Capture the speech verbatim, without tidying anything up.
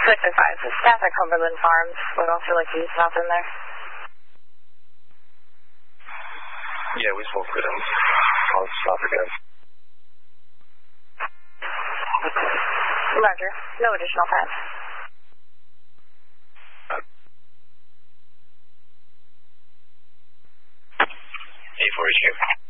six oh five, the staff at Cumberland Farms would also like you to stop in there. Yeah, we spoke with him. I'll stop again. Roger. No additional time. A four H Q.